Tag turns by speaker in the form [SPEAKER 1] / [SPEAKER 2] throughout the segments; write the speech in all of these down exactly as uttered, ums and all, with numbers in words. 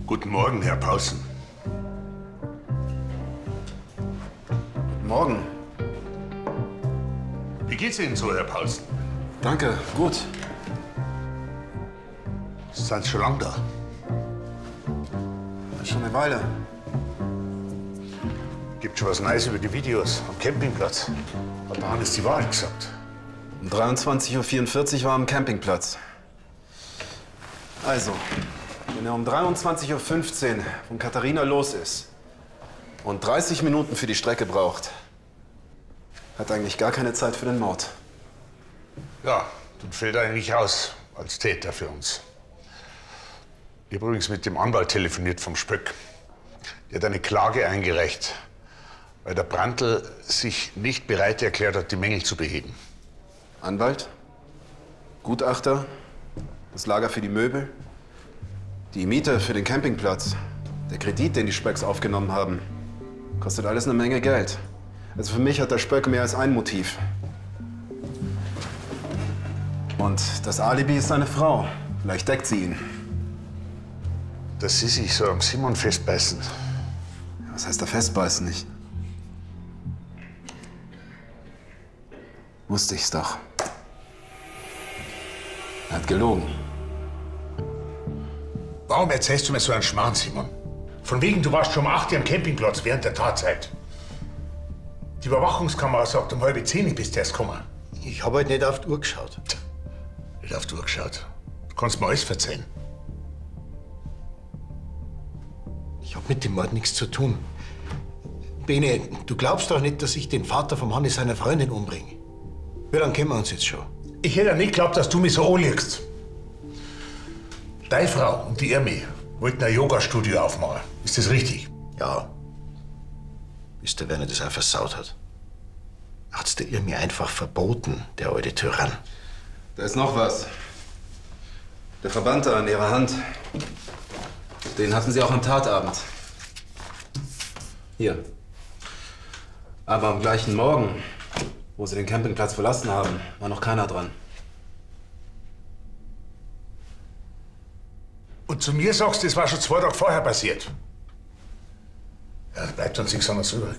[SPEAKER 1] Guten Morgen, Herr Pausen.
[SPEAKER 2] Guten Morgen.
[SPEAKER 1] Wie geht's Ihnen so, Herr Pausen?
[SPEAKER 2] Danke, gut.
[SPEAKER 1] Sind Sie schon lange da?
[SPEAKER 2] Schon eine Weile.
[SPEAKER 1] Gibt schon was Neues über die Videos am Campingplatz? Hat der Hannes die Wahrheit gesagt?
[SPEAKER 2] Um dreiundzwanzig Uhr vierundvierzig war am Campingplatz. Also, wenn er um dreiundzwanzig Uhr fünfzehn von Katharina los ist und dreißig Minuten für die Strecke braucht, hat er eigentlich gar keine Zeit für den Mord.
[SPEAKER 1] Ja, dann fällt er eigentlich aus als Täter für uns. Ich habe übrigens mit dem Anwalt telefoniert vom Spöck. Der hat eine Klage eingereicht, weil der Brandl sich nicht bereit erklärt hat, die Mängel zu beheben.
[SPEAKER 2] Anwalt? Gutachter? Das Lager für die Möbel? Die Miete für den Campingplatz? Der Kredit, den die Spöcks aufgenommen haben? Kostet alles eine Menge Geld. Also für mich hat der Spöck mehr als ein Motiv. Und das Alibi ist seine Frau. Vielleicht deckt sie ihn.
[SPEAKER 1] Dass Sie sich so am Simon festbeißen.
[SPEAKER 2] Was heißt da festbeißen nicht? Wusste ich's doch. Er hat gelogen.
[SPEAKER 1] Warum erzählst du mir so einen Schmarrn, Simon? Von wegen, du warst schon um acht Uhr am Campingplatz während der Tatzeit. Die Überwachungskamera sagt, um halb zehn bist du erst gekommen.
[SPEAKER 3] Ich habe halt nicht auf die Uhr geschaut.
[SPEAKER 1] Nicht auf die Uhr geschaut. Du kannst mir alles verzeihen.
[SPEAKER 3] Ich habe mit dem Mord nichts zu tun. Bene, du glaubst doch nicht, dass ich den Vater vom Hannes seiner Freundin umbringe. Wie lange kennen wir uns jetzt schon?
[SPEAKER 1] Ich hätte ja nicht geglaubt, dass du mich so anliegst. Deine Frau und die Irmi wollten ein Yoga-Studio aufmachen. Ist das richtig?
[SPEAKER 3] Ja. Bis der Werner das auch versaut hat. Hat's der Irmi einfach verboten, der alte Tyrann.
[SPEAKER 2] Da ist noch was. Der Verband da an ihrer Hand. Den hatten sie auch am Tatabend. Hier. Aber am gleichen Morgen, wo sie den Campingplatz verlassen haben, war noch keiner dran.
[SPEAKER 1] Und zu mir sagst du, das war schon zwei Tage vorher passiert. Ja, bleibt uns nichts anderes übrig.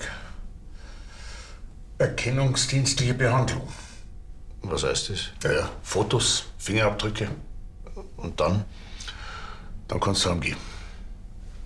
[SPEAKER 1] Erkennungsdienstliche Behandlung.
[SPEAKER 3] Was heißt das?
[SPEAKER 1] Ja, ja. Fotos, Fingerabdrücke.
[SPEAKER 3] Und dann?
[SPEAKER 1] Dann kannst du heimgehen.